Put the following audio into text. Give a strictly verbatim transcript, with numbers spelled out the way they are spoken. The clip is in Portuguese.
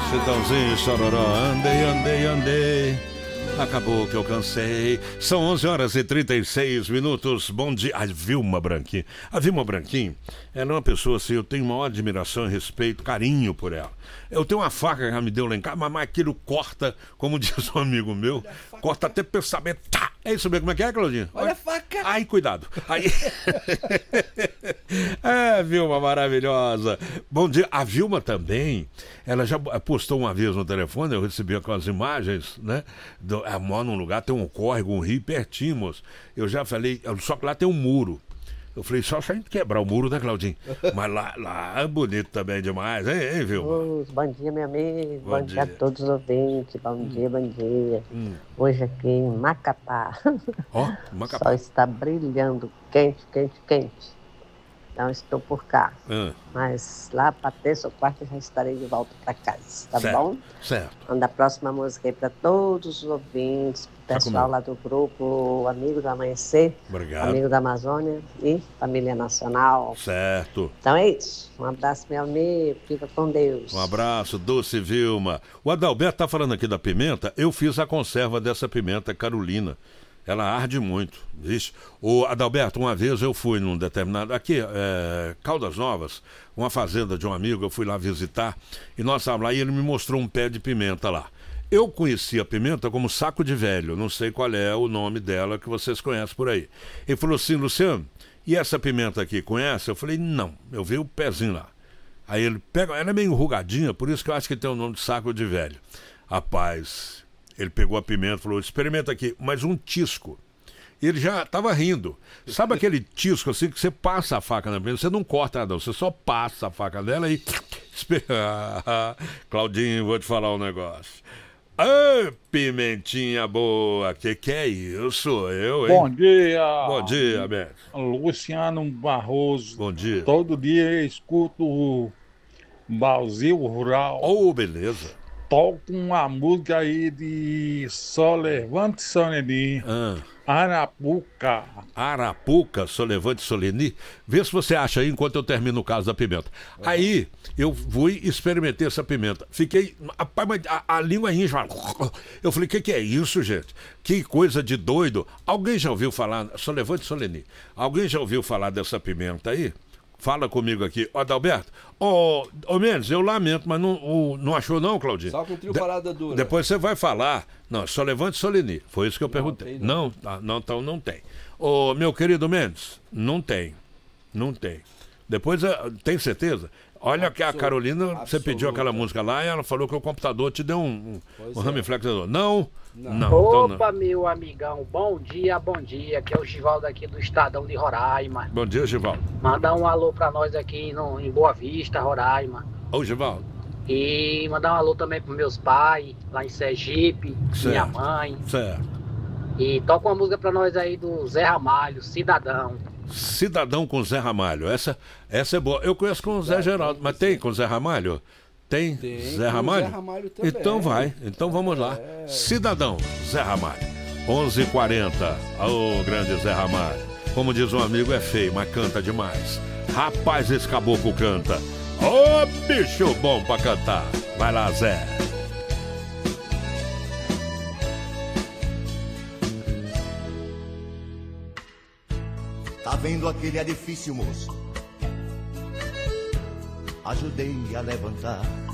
Chitãozinho, chororó, andei, andei, andei. Acabou que eu cansei. São onze horas e trinta e seis minutos. Bom dia. A Vilma Branquinho. A Vilma Branquinho, ela é uma pessoa assim, eu tenho maior admiração, respeito, carinho por ela. Eu tenho uma faca que ela me deu lá em casa, mas aquilo corta, como diz um amigo meu, corta até pensamento. Tá! É isso mesmo, como é que é, Claudinho? Olha a faca! Ai, cuidado. Aí... é, Vilma maravilhosa. Bom dia. A Vilma também, ela já postou uma vez no telefone, eu recebi aquelas imagens, né? Do, ela mora num lugar, tem um córrego, um rio pertinho, moço. Eu já falei, só que lá tem um muro. Eu falei, só se a gente quebrar o muro, né, Claudinho? Mas lá, lá é bonito também demais, hein, hein Vilma? Oh, bom dia, meu amigo. Bom Bom, dia. dia a todos os ouvintes. Bom hum. dia, bom dia. Hum. Hoje aqui em Macapá. Ó, oh, Macapá. O sol está brilhando, quente, quente, quente. Então estou por cá. Hum. Mas lá para terça ou quarta já estarei de volta para casa, tá certo. bom? Certo. Manda a próxima música aí para todos os ouvintes, pro pessoal lá do grupo Amigo do Amanhecer, obrigado. Amigo da Amazônia e Família Nacional. Certo. Então é isso. Um abraço, meu amigo. Fica com Deus. Um abraço, Doce Vilma. O Adalberto tá falando aqui da pimenta. Eu fiz a conserva dessa pimenta Carolina. Ela arde muito, vixe. O Adalberto, uma vez eu fui num determinado... Aqui, é, Caldas Novas, uma fazenda de um amigo, eu fui lá visitar, e nós estávamos lá e ele me mostrou um pé de pimenta lá. Eu conheci a pimenta como saco de velho, não sei qual é o nome dela que vocês conhecem por aí. Ele falou assim, Luciano, e essa pimenta aqui, conhece? Eu falei, não, eu vi o pezinho lá. Aí ele pega, ela é meio enrugadinha, por isso que eu acho que tem o nome de saco de velho. Rapaz... Ele pegou a pimenta e falou, experimenta aqui, mas um tisco. E ele já estava rindo. Sabe aquele tisco assim que você passa a faca na pimenta? Você não corta nada, você só passa a faca dela e... Claudinho, vou te falar um negócio. Ô, pimentinha boa, que que é isso? Eu, hein? Bom dia. Bom dia, Beto. Luciano Barroso. Bom dia. Todo dia eu escuto o Brasil Rural. Oh, beleza. Toco uma música aí de Só Levante Soleni. Ah. Arapuca. Arapuca, Só Levante Soleni. Vê se você acha aí enquanto eu termino o caso da pimenta. Uhum. Aí eu fui e experimentei essa pimenta. Fiquei. A, a, a língua incha. Eu falei, o que, que é isso, gente? Que coisa de doido. Alguém já ouviu falar. Só Levante Soleni. Alguém já ouviu falar dessa pimenta aí? Fala comigo aqui. Ó, Adalberto, ô, ô Mendes, eu lamento, mas não, o, não achou não, Claudinho? Só com o trio De, parada dura. Depois você vai falar. Não, Só Levante Soleni. Foi isso que eu não, perguntei. Tem, não, não, não, então não tem. Ô, meu querido Mendes, não tem. Não tem. Depois, tem certeza? Olha Absol... que a Carolina, Absoluta. Você pediu aquela música lá e ela falou que o computador te deu um, um, um ramiflexador. Não, não. não Opa, então não. Meu amigão, bom dia, bom dia. Aqui é o Givaldo aqui do Estadão de Roraima. Bom dia, Givaldo. Mandar um alô pra nós aqui no, em Boa Vista, Roraima. Ô, Givaldo. E mandar um alô também pros meus pais, lá em Sergipe, certo. Minha mãe. Certo. E toca uma música pra nós aí do Zé Ramalho, Cidadão. Cidadão com Zé Ramalho. Essa, essa é boa. Eu conheço com o Zé Geraldo, mas tem com o Zé Ramalho? Tem, tem Zé Ramalho? Zé Ramalho também. Então vai, então vamos lá. É. Cidadão, Zé Ramalho. onze e quarenta. Ô, grande Zé Ramalho. Como diz um amigo, é feio, mas canta demais. Rapaz, esse caboclo canta. Ô, bicho bom pra cantar. Vai lá, Zé. Tá vendo aquele edifício, moço? Ajudei a levantar.